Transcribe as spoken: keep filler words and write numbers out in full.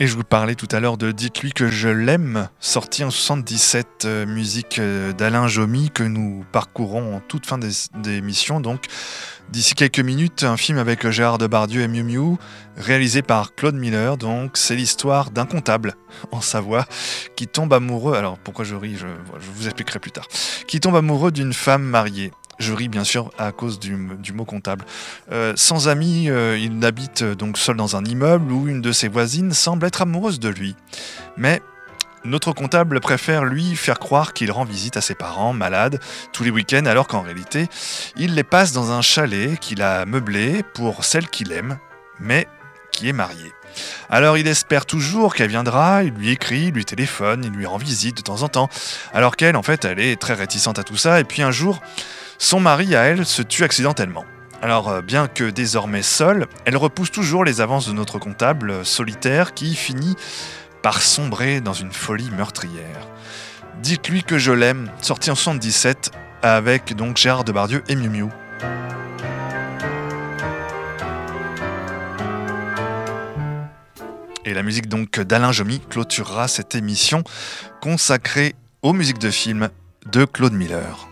Et je vous parlais tout à l'heure de Dites-lui que je l'aime, sorti en soixante-dix-sept, euh, musique euh, d'Alain Jomy que nous parcourons en toute fin des- d'émission. Donc, d'ici quelques minutes, un film avec Gérard Depardieu et Miu Miu, réalisé par Claude Miller. Donc, c'est l'histoire d'un comptable en Savoie qui tombe amoureux. Alors, pourquoi je ris, je, je vous expliquerai plus tard. Qui tombe amoureux d'une femme mariée. Je ris bien sûr à cause du, du mot comptable. Euh, sans amis, euh, il habite euh, donc seul dans un immeuble où une de ses voisines semble être amoureuse de lui. Mais notre comptable préfère lui faire croire qu'il rend visite à ses parents malades tous les week-ends alors qu'en réalité, il les passe dans un chalet qu'il a meublé pour celle qu'il aime, mais qui est mariée. Alors il espère toujours qu'elle viendra, il lui écrit, il lui téléphone, il lui rend visite de temps en temps, alors qu'elle, en fait, elle est très réticente à tout ça, et puis un jour, son mari, à elle, se tue accidentellement. Alors, euh, bien que désormais seule, elle repousse toujours les avances de notre comptable euh, solitaire qui finit par sombrer dans une folie meurtrière. Dites-lui que je l'aime, sorti en soixante-dix-sept, avec donc Gérard Depardieu et Miu Miu. Et la musique donc d'Alain Jomy clôturera cette émission consacrée aux musiques de films de Claude Miller.